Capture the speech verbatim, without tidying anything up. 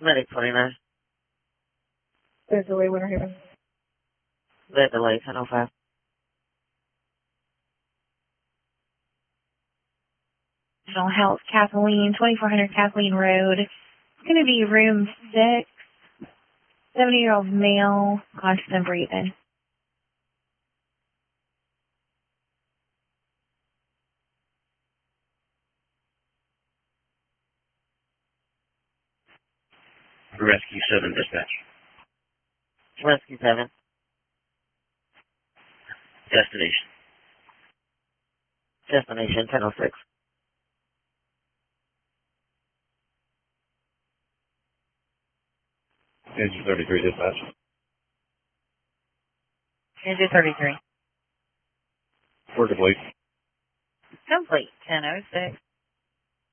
Medic twenty-nine. There's a way Winter Haven. That delay, ten oh five. Mental Health, Kathleen, twenty-four hundred Kathleen Road. It's going to be room six. seventy-year-old male, conscious and breathing. Rescue seven dispatch. Rescue seven. Destination. Destination, ten oh six. Engine thirty-three dispatch. Engine thirty-three. We're complete. Complete, ten oh six.